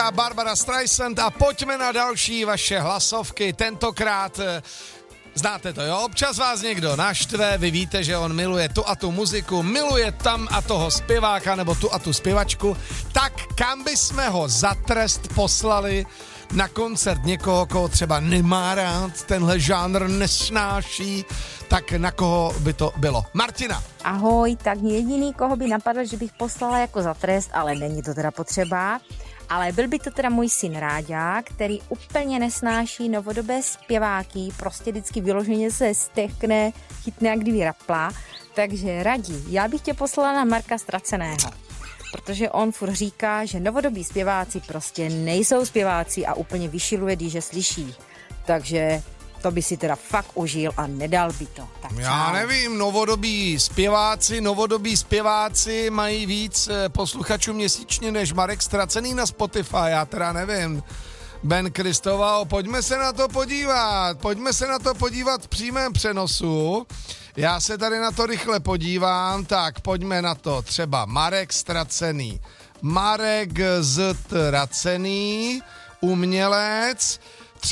a Barbara Streisand a pojďme na další vaše hlasovky. Tentokrát znáte to, jo? Občas vás někdo naštve, vy víte, že on miluje tu a tu muziku, miluje tam a toho zpěváka nebo tu a tu zpěvačku, tak kam bychom ho za trest poslali na koncert někoho, koho třeba nemá rád, tenhle žánr nesnáší, tak na koho by to bylo? Martina. Ahoj, tak jediný, koho by napadl, že bych poslala jako za trest, ale není to teda potřeba, ale byl by to teda můj syn Ráďa, který úplně nesnáší novodobé zpěváky, prostě vždycky vyloženě se stekne, chytne jak kdyby rapla, takže Radi, já bych tě poslala na Marka Ztraceného, protože on furt říká, že novodobí zpěváci prostě nejsou zpěváci a úplně vyšiluje, když je slyší, takže to by si teda fakt užil a nedal by to. Tak já nevím, novodobí zpěváci mají víc posluchačů měsíčně než Marek Ztracený na Spotify, já teda nevím. Ben Kristoval, pojďme se na to podívat v přímém přenosu. Já se tady na to rychle podívám, tak pojďme na to, třeba Marek Ztracený. Marek Ztracený, umělec,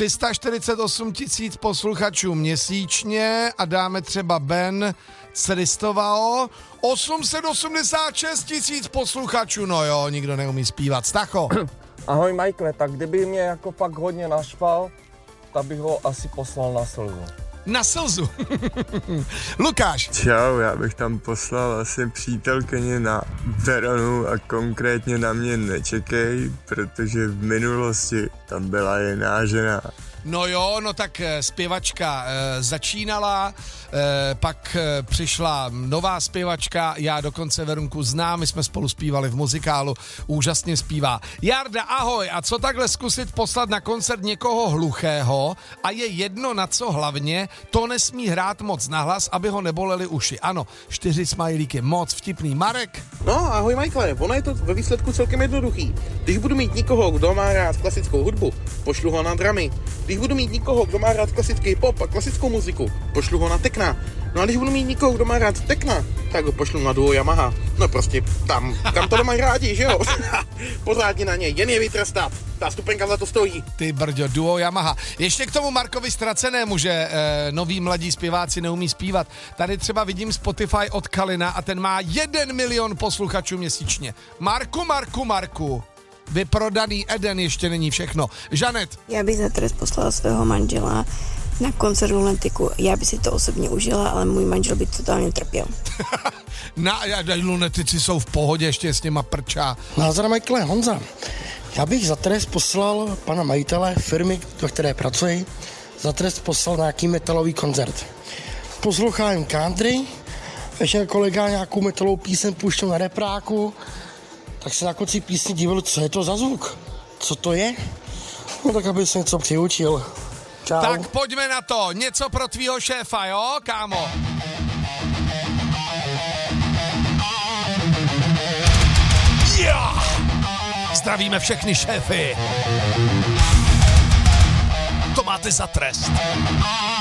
348 000 posluchačů měsíčně a dáme třeba Ben Kristoval, 886 000 posluchačů, no jo, nikdo neumí zpívat. Stacho. Ahoj Michael, tak kdyby mě jako fakt hodně naštval, tak bych ho asi poslal na slzu. Na slzu. Lukáš. Čau, já bych tam poslal asi přítelkyni na Veronu a konkrétně na mě nečekej, protože v minulosti tam byla jiná žena. No jo, no tak zpěvačka začínala, pak přišla nová zpěvačka, já dokonce Verunku znám, my jsme spolu zpívali v muzikálu, úžasně zpívá. Jarda, ahoj, a co takhle zkusit poslat na koncert někoho hluchého a je jedno na co hlavně, to nesmí hrát moc nahlas, aby ho nebolely uši. Ano, 4 smajlíky, moc vtipný. Marek? No, ahoj Michael, ono je to ve výsledku celkem jednoduchý. Když budu mít někoho, kdo má rád klasickou hudbu, pošlu ho na dramy. Když budu mít někoho, kdo má rád klasický pop a klasickou muziku, pošlu ho na tekna. No a když budu mít někoho, kdo má rád tekna, tak ho pošlu na duo Yamaha. No prostě tam to mají rádi, že jo? Pořádně na ně, jen je vytrestat. Ta stupenka za to stojí. Ty brďo, duo Yamaha. Ještě k tomu Markovi Ztracenému, že noví mladí zpěváci neumí zpívat. Tady třeba vidím Spotify od Kalina a ten má 1 milion posluchačů měsíčně. Marku. Vyprodaný Eden ještě není všechno. Žanet. Já bych za trest poslala svého manžela na koncert Lunetiku. Já bych si to osobně užila, ale můj manžel by totálně trpěl. Lunetici jsou v pohodě, ještě s něma prčá. Názor Michael, Honza. Já bych za trest poslal pana majitele firmy, do které pracuji, za trest poslal nějaký metalový koncert. Poslouchám country, ještě kolega nějakou metalovou píseň pouštěl na repráku, tak se na konci písni divil, co je to za zvuk, co to je, no tak aby se něco přiučil. Čau. Tak pojďme na to, něco pro tvýho šéfa, jo, kámo? Yeah! Zdravíme všechny šéfy. To máte za trest.